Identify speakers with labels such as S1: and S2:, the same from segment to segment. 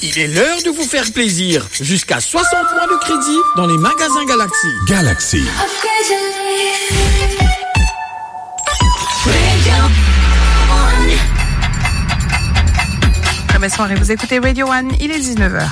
S1: Il est l'heure de vous faire plaisir. Jusqu'à 60 mois de crédit dans les magasins Galaxy.
S2: Galaxy.
S3: Très belle soirée, vous écoutez Radio One, il est 19h.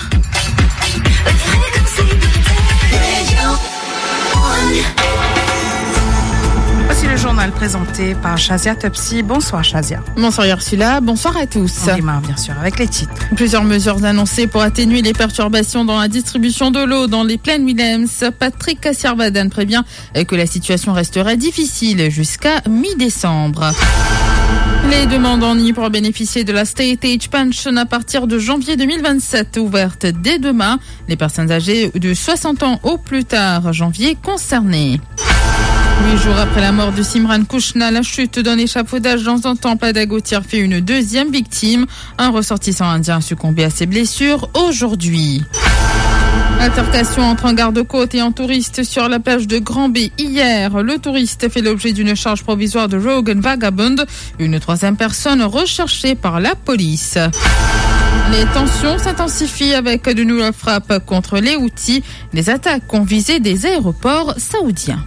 S3: Voici le journal présenté par Shazia Topsy. Bonsoir Shazia.
S4: Bonsoir Ursula, bonsoir à tous.
S3: On démarre bien sûr avec les titres.
S4: Plusieurs mesures annoncées pour atténuer les perturbations dans la distribution de l'eau dans les plaines Williams. Patrick Cassier-Vadane prévient que la situation restera difficile jusqu'à mi-décembre. Les demandes en ligne pour bénéficier de la State Age Pension à partir de janvier 2027 ouvertes dès demain. Les personnes âgées de 60 ans au plus tard janvier concernées. 8 jours après la mort de Simran Kushna, la chute d'un échafaudage dans un temple à Dagotière fait une deuxième victime. Un ressortissant indien a succombé à ses blessures aujourd'hui. Altercation entre un garde-côte et un touriste sur la plage de Grand B hier. Le touriste fait l'objet d'une charge provisoire de Rogue and Vagabond, une troisième personne recherchée par la police. Les tensions s'intensifient avec de nouvelles frappes contre les Houthis. Les attaques ont visé des aéroports saoudiens.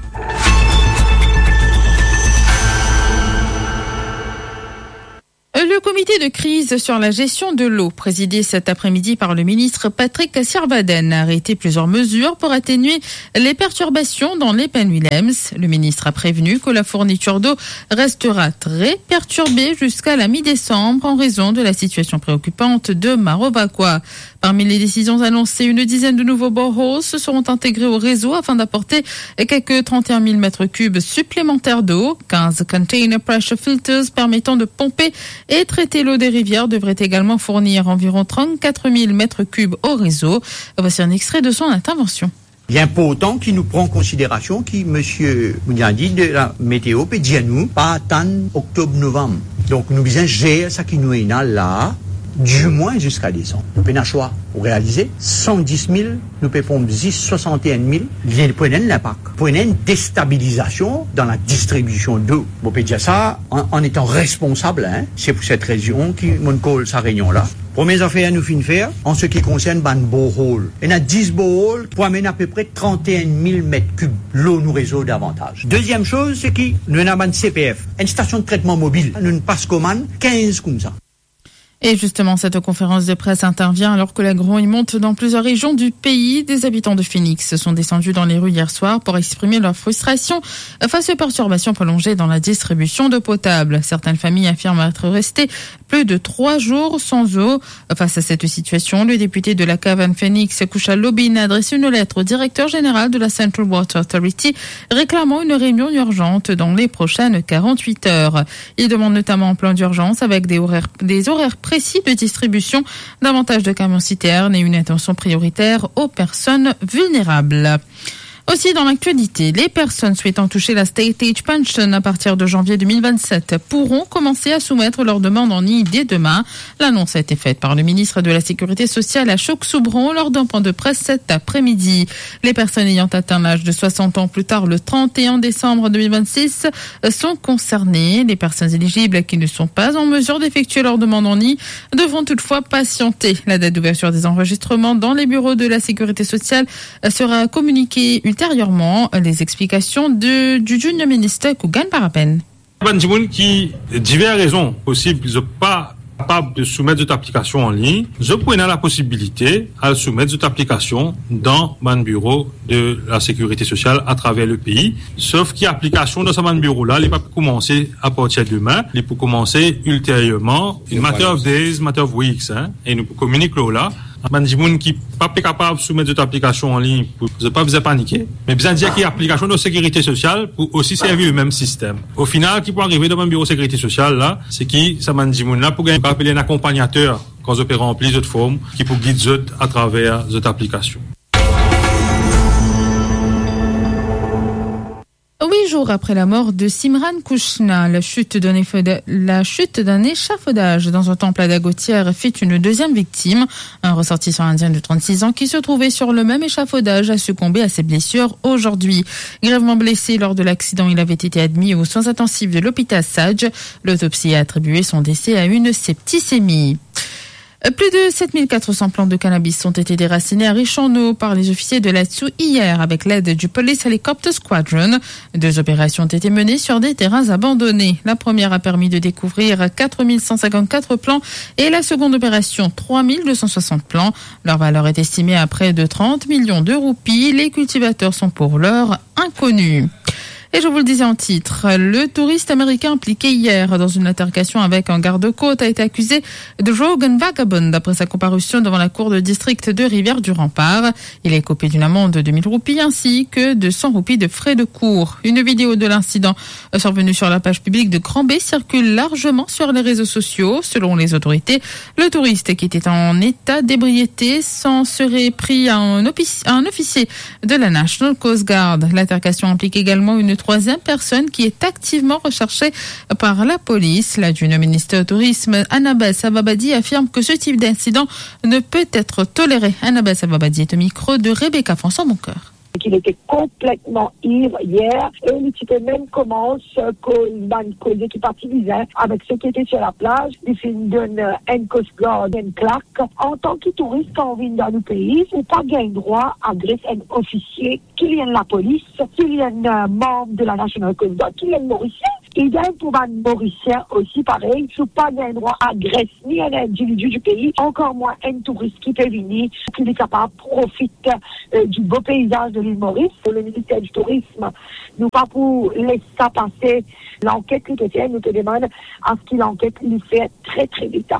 S4: Le comité de crise sur la gestion de l'eau, présidé cet après-midi par le ministre Patrick Cassier-Vadane, a arrêté plusieurs mesures pour atténuer les perturbations dans les plaines Williams. Le ministre a prévenu que la fourniture d'eau restera très perturbée jusqu'à la mi-décembre en raison de la situation préoccupante de Marovakwa. Parmi les décisions annoncées, une dizaine de nouveaux boreholes seront intégrés au réseau afin d'apporter quelques 31 000 mètres cubes supplémentaires d'eau. 15 container pressure filters permettant de pomper et traiter l'eau des rivières devraient également fournir environ 34 000 mètres cubes au réseau. Voici un extrait de son intervention.
S5: Il y a un important qui nous prend en considération, qui, monsieur Mouniadi de la météo, peut dire nous, pas attendre octobre-novembre. Donc, nous disons, gérer ça qui nous est là, du moins jusqu'à décembre. Nous avons un choix pour réaliser 110 000, nous pouvons 61 000. Il y a l'impact. Pour une déstabilisation dans la distribution d'eau. On peut dire ça en étant responsable. C'est pour cette raison que mon call sa réunion là. Première affaire nous finissons faire en ce qui concerne ban borehole. Il y a 10 boreholes pour amener à peu près 31 000 mètres cubes. L'eau nous réseau davantage. Deuxième chose, c'est que nous avons un CPF, une station de traitement mobile. Nous passons commande 15 comme ça.
S4: Et justement, cette conférence de presse intervient alors que la gronde monte dans plusieurs régions du pays. Des habitants de Phoenix sont descendus dans les rues hier soir pour exprimer leur frustration face aux perturbations prolongées dans la distribution d'eau potable. Certaines familles affirment être restées plus de 3 jours sans eau. Face à cette situation, le député de la Cavan Phoenix, Kusha Lobin, a adressé une lettre au directeur général de la Central Water Authority réclamant une réunion urgente dans les prochaines 48 heures. Il demande notamment un plan d'urgence avec des horaires précis de distribution, davantage de camions-citernes et une attention prioritaire aux personnes vulnérables. Aussi dans l'actualité, les personnes souhaitant toucher la State Age Pension à partir de janvier 2027 pourront commencer à soumettre leurs demandes en ligne dès demain. L'annonce a été faite par le ministre de la Sécurité sociale Ashok Soubron lors d'un point de presse cet après-midi. Les personnes ayant atteint l'âge de 60 ans plus tard le 31 décembre 2026 sont concernées. Les personnes éligibles qui ne sont pas en mesure d'effectuer leur demande en ligne devront toutefois patienter. La date d'ouverture des enregistrements dans les bureaux de la Sécurité sociale sera communiquée ultérieurement. Les explications du Junior Ministre Kougan Parapen.
S6: Qui diverses raisons possibles, je pas capable de soumettre cette application en ligne, je prenais la possibilité de soumettre cette application dans mon bureau de la sécurité sociale à travers le pays. Sauf que l'application de ce bureau-là, elle n'est pas pour commencer à partir de demain, elle est pour commencer ultérieurement, in matter of days, matter of weeks, et nous communiquer là. Les gens qui sont pas capables de soumettre cette application en ligne pour ne pas vous paniquer, mais besoin de dire qu'il y a une application de sécurité sociale pour aussi servir le même système. Au final, qui peut arriver dans un bureau de sécurité sociale là, c'est qui ça m'a dit là pour gagner appeler un accompagnateur quand vous remplir cette forme qui peut guider à travers cette application.
S4: 8 jours après la mort de Simran Kushna, la chute d'un échafaudage dans un temple à Dagotière fait une deuxième victime. Un ressortissant indien de 36 ans qui se trouvait sur le même échafaudage a succombé à ses blessures aujourd'hui. Grièvement blessé lors de l'accident, il avait été admis aux soins intensifs de l'hôpital Sage. L'autopsie a attribué son décès à une septicémie. Plus de 7400 plantes de cannabis ont été déracinées à Riche-en-Eau par les officiers de l'ATSU hier avec l'aide du Police Helicopter Squadron. 2 opérations ont été menées sur des terrains abandonnés. La première a permis de découvrir 4154 plants et la seconde opération 3260 plants. Leur valeur est estimée à près de 30 millions de roupies. Les cultivateurs sont pour l'heure inconnus. Et je vous le disais en titre, le touriste américain impliqué hier dans une altercation avec un garde-côte a été accusé de rogue and vagabond après sa comparution devant la cour de district de Rivière-du-Rempart. Il est copé d'une amende de 2000 roupies ainsi que de 100 roupies de frais de cour. Une vidéo de l'incident survenu sur la page publique de Grand B circule largement sur les réseaux sociaux. Selon les autorités, le touriste qui était en état d'ébriété s'en serait pris à un officier de la National Coast Guard. L'altercation implique également une troisième personne qui est activement recherchée par la police. L'adjoint au ministère du Tourisme, Annabelle Savabadi, affirme que ce type d'incident ne peut être toléré. Annabelle Savabadi est au micro de Rebecca François-Moncoeur.
S2: Qu'il était complètement ivre hier et il était même commence causer qui partilisait avec ceux qui étaient sur la plage. Il fait une Coast Guard, une claque. En tant que touriste, quand on vient dans le pays, il faut pas gagner droit à agresser un officier, qu'il y ait la police, qu'il y ait un membre de la National Coast Guard, qu'il y ait un Mauricien. Idem pour un Mauricien aussi pareil. Il ne faut pas gagner droit à agresser ni un individu du pays, encore moins un touriste qui peut venir, qui est capable de profiter du beau paysage de l'île Maurice. Pour le ministère du Tourisme, nous pas pour laisser ça passer. L'enquête qui te tient, nous te demande à ce qu'il enquête, il fait très très vite.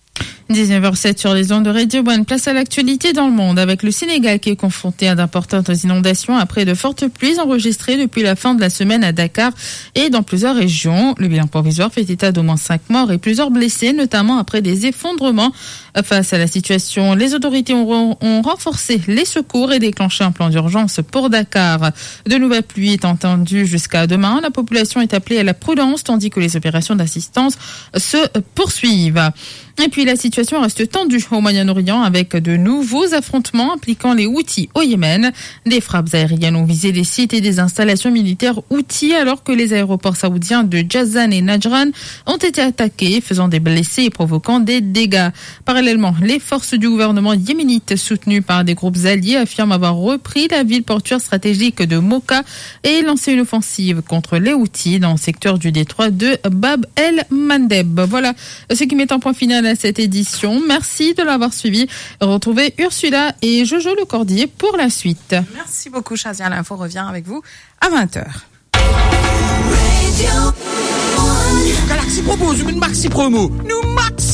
S4: 19h07 sur les ondes de Radio One. Place à l'actualité dans le monde avec le Sénégal qui est confronté à d'importantes inondations après de fortes pluies enregistrées depuis la fin de la semaine à Dakar et dans plusieurs régions. Le bilan provisoire fait état d'au moins 5 morts et plusieurs blessés, notamment après des effondrements. Face à la situation, les autorités ont renforcé les secours et déclenché un plan d'urgence pour Dakar. De nouvelles pluies étant attendues jusqu'à demain, la population est appelée à la prudence tandis que les opérations d'assistance se poursuivent. Et puis la situation reste tendue au Moyen-Orient avec de nouveaux affrontements impliquant les Houthis au Yémen. Des frappes aériennes ont visé des sites et des installations militaires Houthis alors que les aéroports saoudiens de Jazan et Najran ont été attaqués, faisant des blessés et provoquant des dégâts. Parallèlement, les forces du gouvernement yéménite soutenues par des groupes alliés affirment avoir repris la ville portuaire stratégique de Mocha et lancé une offensive contre les Houthis dans le secteur du détroit de Bab el-Mandeb. Voilà ce qui met un point final à cette édition. Merci de l'avoir suivi. Retrouvez Ursula et Jojo Le Cordier pour la suite.
S3: Merci beaucoup, Chazia. L'info revient avec vous à 20h.
S1: Galaxy propose une maxi promo. Nous max